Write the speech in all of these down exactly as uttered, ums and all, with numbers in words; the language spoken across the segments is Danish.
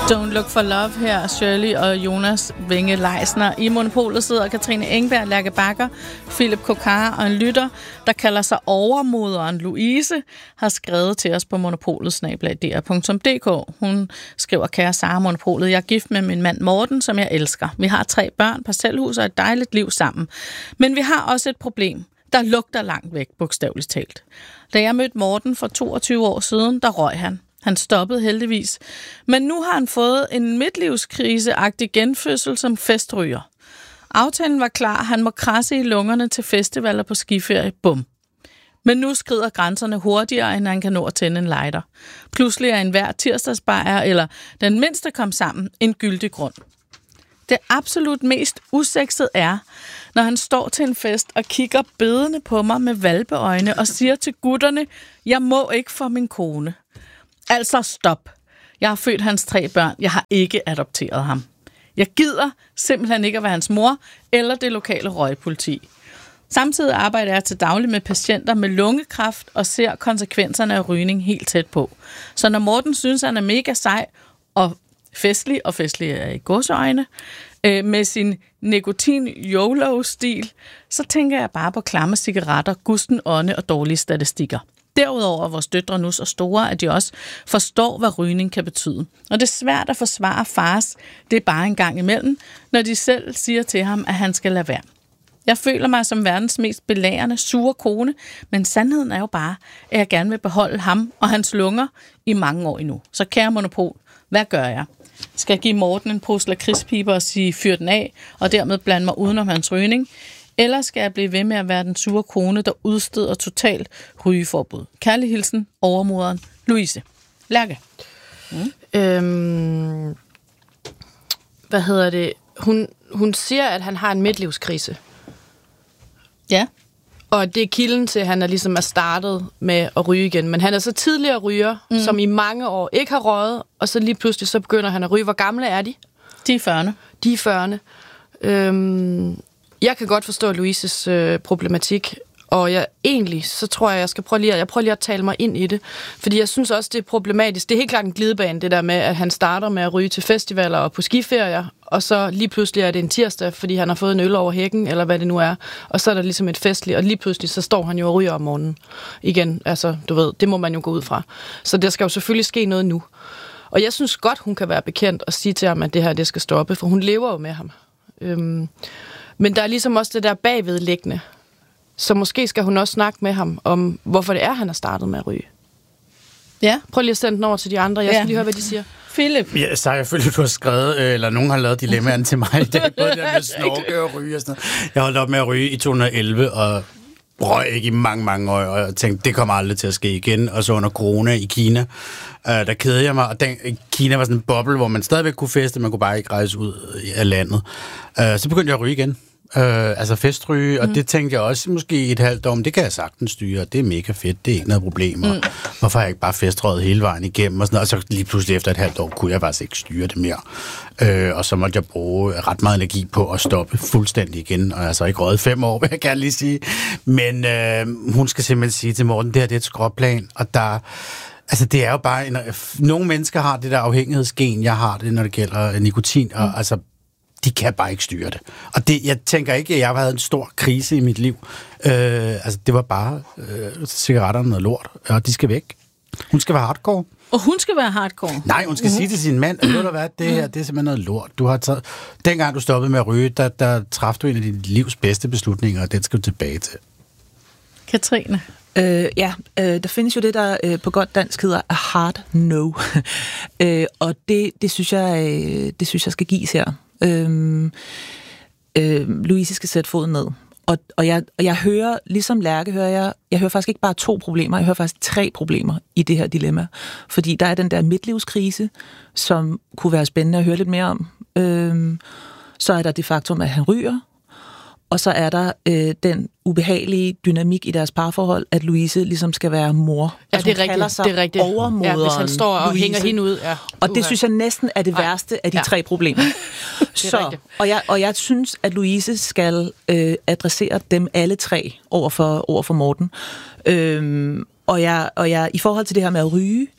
Don't Look for Love her, Shirley og Jonas Winge Leisner. I Monopolet sidder Katrine Engberg, Lærke Bakker, Philip Kokar og en lytter, der kalder sig overmoderen Louise, har skrevet til os på monopolet snabel-a d r punktum d k. Hun skriver: Kære Sara Monopolet, jeg er gift med min mand Morten, som jeg elsker. Vi har tre børn, parcelhus og et dejligt liv sammen. Men vi har også et problem. Der lugter langt væk, bogstaveligt talt. Da jeg mødte Morten for toogtyve år siden, der røg han. Han stoppede heldigvis. Men nu har han fået en midtlivskriseagtig genfødsel som festryger. Aftalen var klar. Han må krasse i lungerne til festivaler på skiferie. Bum. Men nu skrider grænserne hurtigere, end han kan nå at tænde en lighter. Pludselig er enhver tirsdagsbajer eller den mindste kom sammen en gyldig grund. Det absolut mest usexet er, når han står til en fest og kigger bedende på mig med hvalpeøjne og siger til gutterne, jeg må ikke for min kone. Altså stop. Jeg har født hans tre børn. Jeg har ikke adopteret ham. Jeg gider simpelthen ikke at være hans mor eller det lokale røgpoliti. Samtidig arbejder jeg til daglig med patienter med lungekræft og ser konsekvenserne af rygning helt tæt på. Så når Morten synes, han er mega sej og festlig, og festlig er i gåseøjne, øh, med sin nikotin-YOLO-stil, så tænker jeg bare på klamme cigaretter, gusten ånde og dårlige statistikker. Derudover er vores døtre nu så store, at de også forstår, hvad rygning kan betyde. Og det er svært at forsvare fars, det er bare en gang imellem, når de selv siger til ham, at han skal lade være. Jeg føler mig som verdens mest belærende, sure kone, men sandheden er jo bare, at jeg gerne vil beholde ham og hans lunger i mange år endnu. Så kære Monopol, hvad gør jeg? Skal jeg give Morten en pose lakridspiber og sige, fyr den af, og dermed blande mig udenom hans rygning? Eller skal jeg blive ved med at være den sure kone, der udsteder totalt rygeforbud? Kærlig hilsen, overmoderen Louise. Lærke. Mm. Øhm, hvad hedder det? Hun, hun siger, at han har en midtlivskrise. Ja. Og det er kilden til, at han er ligesom er startet med at ryge igen. Men han er så tidligere ryger, mm. som i mange år ikke har røget, og så lige pludselig så begynder han at ryge. Hvor gamle er de? De er fyrrerne. De er fyrrerne. Øhm, jeg kan godt forstå Louises øh, problematik, og jeg egentlig, så tror jeg, jeg skal prøve lige, at, jeg prøver lige at tale mig ind i det. Fordi jeg synes også, det er problematisk. Det er helt klart en glidebane, det der med, at han starter med at ryge til festivaler og på skiferier, og så lige pludselig er det en tirsdag, fordi han har fået en øl over hækken, eller hvad det nu er, og så er der ligesom et festligt, og lige pludselig så står han jo og ryger om morgenen igen. Altså, du ved, det må man jo gå ud fra. Så der skal jo selvfølgelig ske noget nu. Og jeg synes godt, hun kan være bekendt og sige til ham, at det her, det skal stoppe, for hun lever jo med ham. Øhm, men der er ligesom også det der bagvedliggende. Så måske skal hun også snakke med ham om, hvorfor det er, han har startet med at ryge. Ja. Prøv lige at sende den over til de andre. Jeg skal ja. lige høre, hvad de siger. Philip. Ja, så har jeg følt, at du har skrevet, eller nogen har lavet dilemmaerne til mig i dag. Både der med snorke og ryge og sådan noget. Jeg holdt op med at ryge i to tusind og elleve, og røg ikke i mange, mange år, og jeg tænkte, det kommer aldrig til at ske igen. Og så under corona i Kina, øh, der kedede jeg mig, og den, Kina var sådan en boble, hvor man stadigvæk kunne feste, man kunne bare ikke rejse ud af landet. Øh, så begyndte jeg at ryge igen. Øh, altså festryge, og mm. det tænkte jeg også måske et halvt år, men det kan jeg sagtens styre, det er mega fedt, det er ikke noget problem, og mm. hvorfor har jeg ikke bare festrøget hele vejen igennem, og sådan noget, og så lige pludselig efter et halvt år, kunne jeg faktisk ikke styre det mere, øh, og så måtte jeg bruge ret meget energi på at stoppe fuldstændig igen, og jeg har så ikke røget fem år, vil jeg gerne lige sige, men øh, hun skal simpelthen sige til Morten, det her det er et skråplan, og der altså, det er jo bare, en, nogle mennesker har det der afhængighedsgen, jeg har det, når det gælder nikotin, og mm. altså de kan bare ikke styre det. Og det, jeg tænker ikke, at jeg har havde en stor krise i mit liv. Øh, altså, det var bare øh, cigaretterne noget lort, og de skal væk. Hun skal være hardcore. Og hun skal være hardcore? Nej, hun skal uh-huh. sige til sin mand, at ved du hvad, det her, det er simpelthen noget lort. Du har taget, dengang du stoppede med at ryge, der, der traf du en af dit livs bedste beslutninger, og den skal du tilbage til. Katrine? Øh, ja, øh, der findes jo det, der øh, på godt dansk hedder a hard no. øh, og det, det, synes jeg, øh, det synes jeg skal gives her. Øhm, øh, Louise skal sætte foden ned. Og, og, jeg, og jeg hører, ligesom Lærke, hører jeg, jeg hører faktisk ikke bare to problemer, jeg hører faktisk tre problemer i det her dilemma. Fordi der er den der midtlivskrise, som kunne være spændende at høre lidt mere om. Øhm, så er der det faktum, at han ryger. Og så er der øh, den ubehagelige dynamik i deres parforhold, at Louise ligesom skal være mor. Ja, det er rigtigt. Det er rigtigt. Overmoderen. Ja, hvis han står og Louise. hænger hende ud. Ja. Og det synes jeg næsten er det Ej. værste af de ja. tre problemer. Så, og, jeg, og jeg synes, at Louise skal øh, adressere dem alle tre over for, over for Morten. Øhm, og, jeg, og jeg, i forhold til det her med at ryge,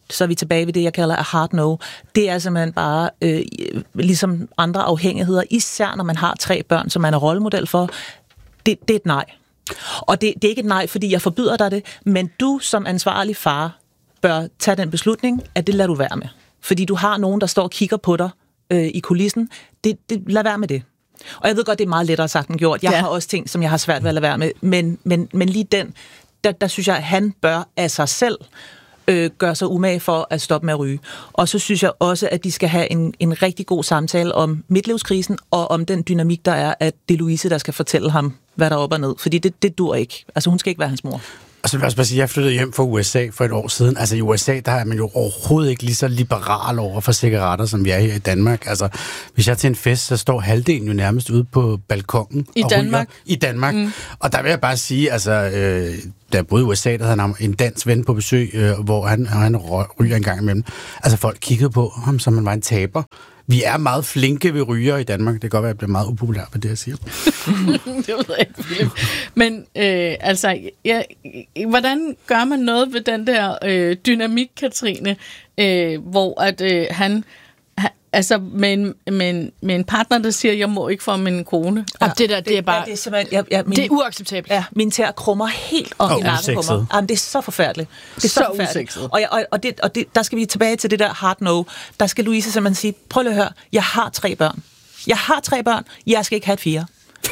så er vi tilbage ved det, jeg kalder a hard no. Det er simpelthen bare, øh, ligesom andre afhængigheder, især når man har tre børn, som man er rollemodel for, det, det er et nej. Og det, det er ikke et nej, fordi jeg forbyder dig det, men du som ansvarlig far bør tage den beslutning, at det lader du være med. Fordi du har nogen, der står og kigger på dig øh, i kulissen. Det, det, lad være med det. Og jeg ved godt, det er meget lettere sagt end gjort. Jeg ja. har også ting, som jeg har svært ved at lade være med. Men, men, men lige den, der, der synes jeg, at han bør af sig selv øh, gøre sig umage for at stoppe med at ryge. Og så synes jeg også, at de skal have en, en rigtig god samtale om midtlivskrisen og om den dynamik, der er, at det er Louise, der skal fortælle ham, hvad der er op og ned. Fordi det, det dur ikke. Altså, hun skal ikke være hans mor. Og så vil jeg også bare sige, at jeg flyttede hjem fra U S A for et år siden. Altså i U S A, der er man jo overhovedet ikke lige så liberal over for cigaretter, som vi er her i Danmark. Altså, hvis jeg er til en fest, så står halvdelen jo nærmest ude på balkongen. I og Danmark? Ryger. I Danmark. Mm. Og der vil jeg bare sige, altså, øh, da jeg boede i U S A, der havde han en dansk ven på besøg, øh, hvor han, han ryger en gang imellem. Altså folk kiggede på ham, som man var en taber. Vi er meget flinke ved ryger i Danmark. Det kan godt være, at jeg bliver meget upopulær på det, jeg siger. Det ved jeg ikke, Philip. Men øh, altså, ja, hvordan gør man noget ved den der øh, dynamik, Katrine, øh, hvor at øh, han... Altså, med en, med, en, med en partner, der siger, jeg må ikke få min kone. Ja. Og det der, det er bare... Ja, det, er jeg, jeg, min, det er uacceptabelt. Ja, min tæer krummer helt om og i nakken på mig. Jamen, det er så forfærdeligt. Det er så, så forfærdeligt. Og, jeg, og, og, det, og det, der skal vi tilbage til det der hard no. Der skal Louise simpelthen sige, prøv lige at høre, jeg har tre børn. Jeg har tre børn, jeg skal ikke have et fire.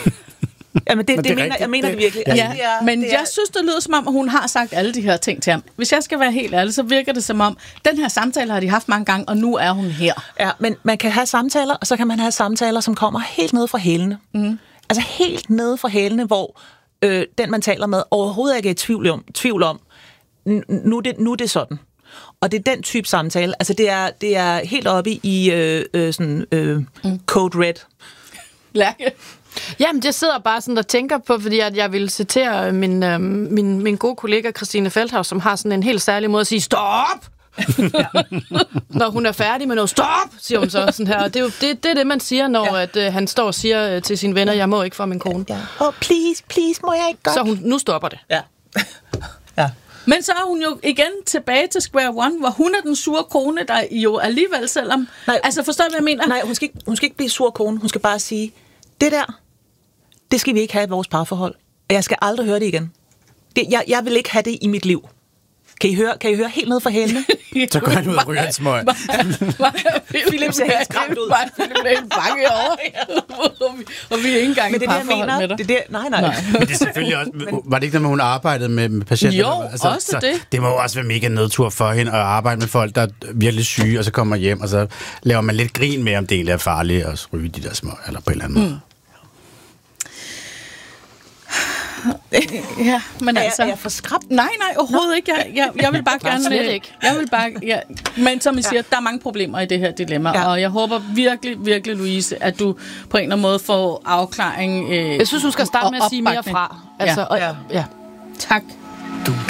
Jamen, det, det, det mener, jeg mener det, det virkelig. Ja, altså, det er, men det er, jeg synes, det lyder som om, at hun har sagt alle de her ting til ham. Hvis jeg skal være helt ærlig, så virker det som om, den her samtale har de haft mange gange, og nu er hun her. Ja, men man kan have samtaler, og så kan man have samtaler, som kommer helt ned fra hælene. Mm. Altså helt ned fra hælene, hvor øh, den, man taler med, overhovedet ikke er i tvivl om, tvivl om nu, er det, nu er det sådan. Og det er den type samtale. Altså, det er, det er helt oppe i øh, øh, sådan, øh, mm. code red. Lærke. Jamen, jeg sidder bare sådan og tænker på, fordi at jeg vil citere min, øh, min, min gode kollega Christine Feldhaus, som har sådan en helt særlig måde at sige, stop! Når hun er færdig med noget, stop! Siger hun så sådan her. Og det er jo det, det, er det man siger, når ja. at, øh, han står og siger øh, til sine venner, jeg må ikke få min kone. Ja. Oh, please, please, må jeg ikke godt? Så hun, nu stopper det. Ja. Ja. Men så er hun jo igen tilbage til square one, hvor hun er den sure kone, der jo alligevel selvom... Nej, altså forstår du, hvad jeg mener? Nej, hun skal, ikke, hun skal ikke blive sur kone. Hun skal bare sige, det der, det skal vi ikke have i vores parforhold. Og jeg skal aldrig høre det igen. Det, jeg, jeg vil ikke have det i mit liv. Kan I høre, kan I høre helt ned fra hælene? Så går han ud og ryger en smøg. Philip ser helt skræmt ud. Philip er helt bange over. Og vi er ikke engang i parforhold med dig. Det er det, nej, nej. nej. Men det er selvfølgelig også... Var det ikke noget, hun arbejdede med, med patienter? Jo, altså, også så, det. Det må jo også være mega nedtur for hende at arbejde med folk, der er virkelig syge, og så kommer hjem, og så laver man lidt grin med, om det er farligt at ryge de der små, eller på en eller anden måde. Mm. Ja, men er altså... Jeg, er jeg for skræmt? Nej, nej, overhovedet ikke. Jeg, jeg, jeg vil bare gerne... Slet ikke. Jeg vil bare... Ja. Men som I siger, der er mange problemer i det her dilemma, ja. Og jeg håber virkelig, virkelig, Louise, at du på en eller anden måde får afklaring... Øh, jeg synes, hun skal starte med at sige mere fra. Altså, ja. Og, ja. ja. Tak.